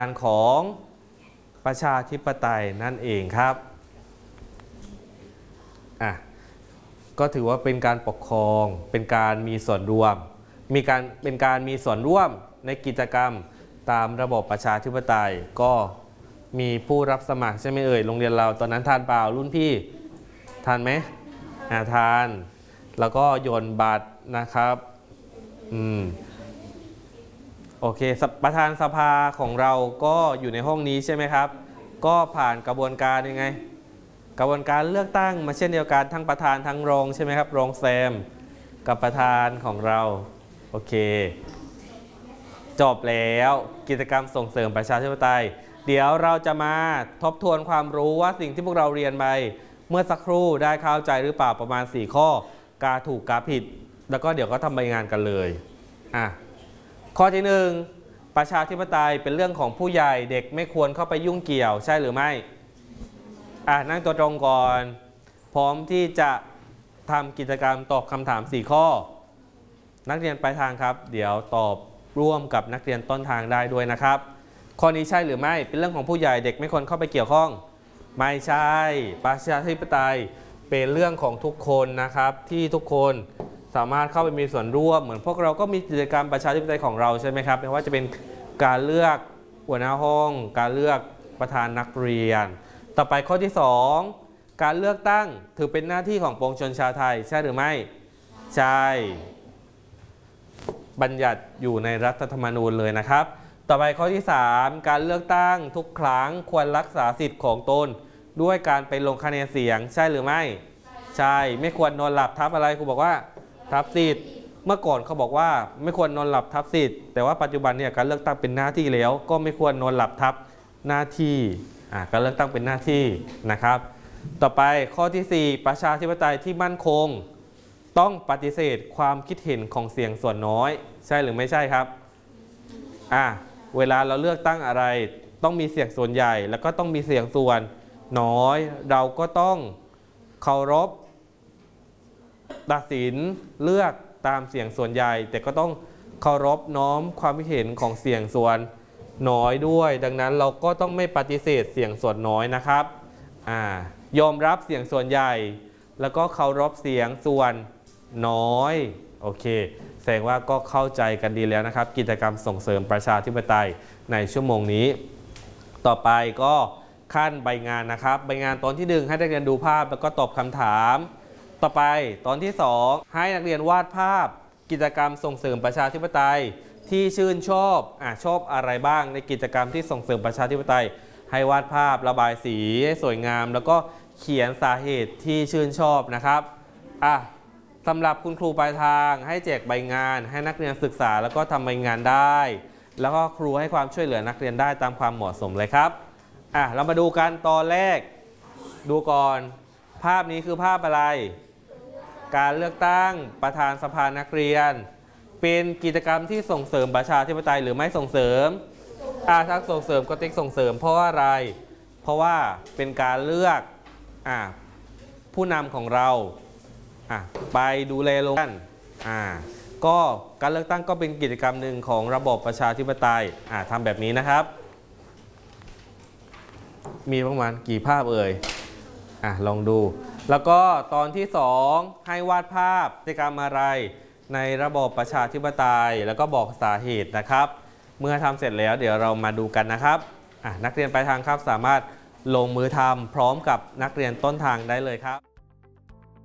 การของประชาธิปไตยนั่นเองครับก็ถือว่าเป็นการปกครองเป็นการมีส่วนร่วมเป็นการมีส่วนร่วมในกิจกรรมตามระบบประชาธิปไตยก็มีผู้รับสมัครใช่ไหมเอ่ยโรงเรียนเราตอนนั้นทานเปล่ารุ่นพี่ทานไหมทานแล้วก็โยนบัตรนะครับโอเคประธานสภาของเราก็อยู่ในห้องนี้ใช่ไหมครับก็ผ่านกระบวนการยังไงกระบวนการเลือกตั้งมาเช่นเดียวกันทั้งประธานทั้งรองใช่ไหมครับรองแซมกับประธานของเราโอเคจบแล้วกิจกรรมส่งเสริมประชาธิปไตยเดี๋ยวเราจะมาทบทวนความรู้ว่าสิ่งที่พวกเราเรียนไปเมื่อสักครู่ได้เข้าใจหรือเปล่าประมาณ4ข้อกาถูกกาผิดแล้วก็เดี๋ยวก็ทำใบงานกันเลยข้อที่1ประชาธิปไตยเป็นเรื่องของผู้ใหญ่เด็กไม่ควรเข้าไปยุ่งเกี่ยวใช่หรือไม่นั่งตัวตรงก่อนพร้อมที่จะทำกิจกรรมตอบคำถาม4ข้อนักเรียนปลายทางครับเดี๋ยวตอบร่วมกับนักเรียนต้นทางได้ด้วยนะครับข้อนี้ใช่หรือไม่เป็นเรื่องของผู้ใหญ่เด็กไม่ควรเข้าไปเกี่ยวข้องไม่ใช่ประชาธิปไตยเป็นเรื่องของทุกคนนะครับที่ทุกคนสามารถเข้าไปมีส่วนร่วมเหมือนพวกเราก็มีกิจกรรมประชาธิปไตยของเราใช่ไหมครับไม่ว่าจะเป็นการเลือกหัวหน้าห้องการเลือกประธานนักเรียนต่อไปข้อที่2การเลือกตั้งถือเป็นหน้าที่ของปวงชนชาวไทยใช่หรือไม่ใช่บัญญัติอยู่ในรัฐธรรมนูญเลยนะครับต่อไปข้อที่3การเลือกตั้งทุกครั้งควรรักษาสิทธิ์ของตนด้วยการไปลงคะแนนเสียงใช่หรือไม่ใช่ไม่ควรนอนหลับทับอะไรครูบอกว่าทับสิทธิ์เมื่อก่อนเขาบอกว่าไม่ควรนอนหลับทับสิทธิ์แต่ว่าปัจจุบันเนี่ยการเลือกตั้งเป็นหน้าที่แล้วก็ไม่ควรนอนหลับทับหน้าที่การเลือกตั้งเป็นหน้าที่นะครับต่อไปข้อที่4ประชาธิปไตยที่มั่นคงต้องปฏิเสธความคิดเห็นของเสียงส่วนน้อยใช่หรือไม่ใช่ครับเวลาเราเลือกตั้งอะไรต้องมีเสียงส่วนใหญ่แล้วก็ต้องมีเสียงส่วนน้อยเราก็ต้องเคารพตัดสินเลือกตามเสียงส่วนใหญ่แต่ก็ต้องเคารพน้อมความคิดเห็นของเสียงส่วนน้อยด้วยดังนั้นเราก็ต้องไม่ปฏิเสธเสียงส่วนน้อยนะครับยอมรับเสียงส่วนใหญ่แล้วก็เคารพเสียงส่วนน้อยโอเคแสดงว่าก็เข้าใจกันดีแล้วนะครับกิจกรรมส่งเสริมประชาธิปไตยในชั่วโมงนี้ต่อไปก็ขั้นใบงานนะครับใบงานตอนที่1ให้นักเรียนดูภาพแล้วก็ตอบคำถามต่อไปตอนที่2ให้นักเรียนวาดภาพกิจกรรมส่งเสริมประชาธิปไตยที่ชื่นชอบชอบอะไรบ้างในกิจกรรมที่ส่งเสริมประชาธิปไตยให้วาดภาพระบายสีให้สวยงามแล้วก็เขียนสาเหตุที่ชื่นชอบนะครับสำหรับคุณครูปลายทางให้แจกใบงานให้นักเรียนศึกษาแล้วก็ทำใบงานได้แล้วก็ครูให้ความช่วยเหลือนักเรียนได้ตามความเหมาะสมเลยครับเรามาดูกันตอนแรกดูก่อนภาพนี้คือภาพอะไรการเลือกตั้งประธานสภานักเรียนเป็นกิจกรรมที่ส่งเสริมประชาธิปไตยหรือไม่ส่งเสริมถ้าส่งเสริมก็ติ๊กส่งเสริมเพราะว่าอะไรเพราะว่าเป็นการเลือกผู้นำของเราไปดูแลโรงเรียนก็การเลือกตั้งก็เป็นกิจกรรมหนึ่งของระบบประชาธิปไตยทำแบบนี้นะครับมีประมาณกี่ภาพเอ่ยลองดูแล้วก็ตอนที่2ให้วาดภาพกิจกรรมอะไรในระบบประชาธิปไตยแล้วก็บอกสาเหตุนะครับเมื่อทำเสร็จแล้วเดี๋ยวเรามาดูกันนะครับนักเรียนปลายทางครับสามารถลงมือทำพร้อมกับนักเรียนต้นทางได้เลยครับ